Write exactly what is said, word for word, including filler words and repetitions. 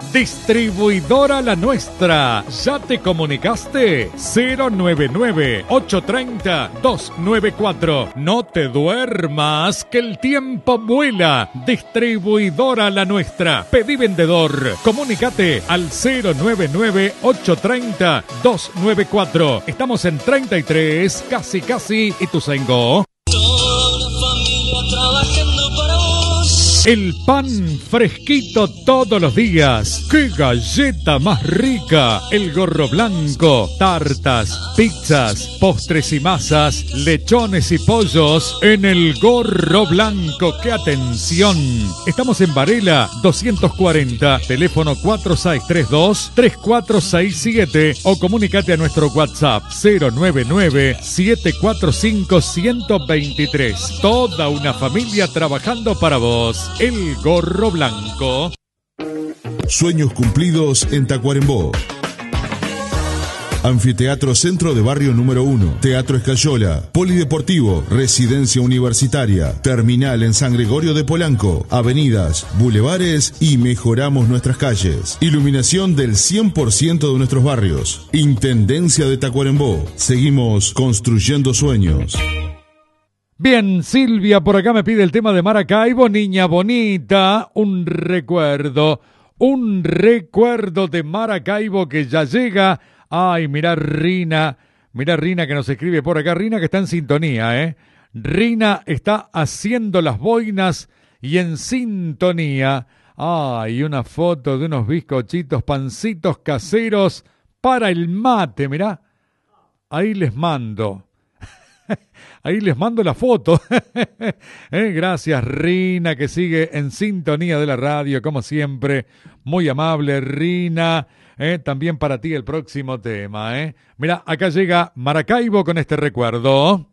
Distribuidora La Nuestra. ¿Ya te comunicaste? cero nueve nueve, ocho tres cero, dos nueve cuatro. No te duermas, que el tiempo vuela. Distribuidora La Nuestra. Pedí vendedor. Comunícate al cero nueve nueve, ocho tres cero, dos nueve cuatro. Estamos en treinta y tres, casi casi Ituzaingó. Toda una familia trabajando para vos. El pan fresquito todos los días. ¡Qué galleta más rica! El Gorro Blanco. Tartas, pizzas, postres y masas, lechones y pollos en el Gorro Blanco. ¡Qué atención! Estamos en Varela doscientos cuarenta, teléfono cuatro seis tres dos, tres cuatro seis siete o comunícate a nuestro WhatsApp cero nueve nueve, siete cuatro cinco, uno dos tres. Toda una familia trabajando para vos. El Gorro Blanco. Sueños cumplidos en Tacuarembó. Anfiteatro Centro de Barrio número uno, Teatro Escayola, Polideportivo, Residencia Universitaria, Terminal en San Gregorio de Polanco, avenidas, bulevares y mejoramos nuestras calles. Iluminación del cien por ciento de nuestros barrios. Intendencia de Tacuarembó. Seguimos construyendo sueños. Bien, Silvia por acá me pide el tema de Maracaibo, Niña Bonita, un recuerdo, un recuerdo de Maracaibo que ya llega. Ay, mirá Rina, mirá Rina que nos escribe por acá, Rina que está en sintonía, ¿eh? Rina está haciendo las boinas y en sintonía. Ay, una foto de unos bizcochitos, pancitos caseros para el mate, mirá. Ahí les mando. Ahí les mando la foto. eh, gracias, Rina, que sigue en sintonía de la radio, como siempre. Muy amable, Rina. Eh, también para ti el próximo tema. Eh. Mira, acá llega Maracaibo con este recuerdo.